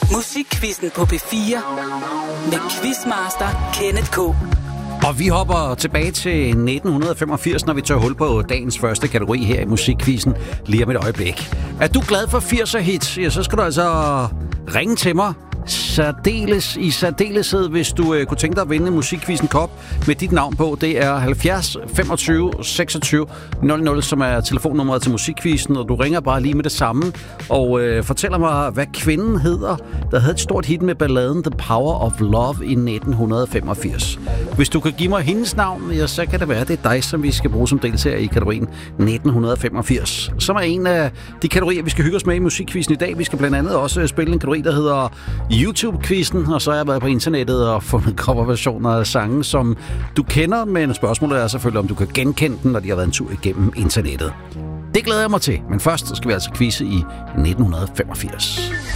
Musikquizzen på P4 med Quizmaster Kenneth K. Og vi hopper tilbage til 1985, når vi tager hul på dagens første kategori her i Musikquizzen lige om et øjeblik. Er du glad for 80'er hits? Ja, så skal du altså ringe til mig. I særdeleshed, hvis du kunne tænke dig at vinde Musikquizzen Kop med dit navn på. Det er 70 25 26 00, som er telefonnummeret til Musikquizzen, og du ringer bare lige med det samme og fortæller mig, hvad kvinden hedder, der havde et stort hit med balladen The Power of Love i 1985. Hvis du kan give mig hendes navn, ja, så kan det være, det er dig, som vi skal bruge som deltager i kategorien 1985, som er en af de kategorier, vi skal hygge os med i Musikquizzen i dag. Vi skal blandt andet også spille en kategori, der hedder YouTube-quizzen, og så har jeg været på internettet og fundet coverversioner af sange, som du kender, men spørgsmålet er selvfølgelig, om du kan genkende den, når de har været en tur igennem internettet. Det glæder jeg mig til, men først skal vi altså quizze i 1985.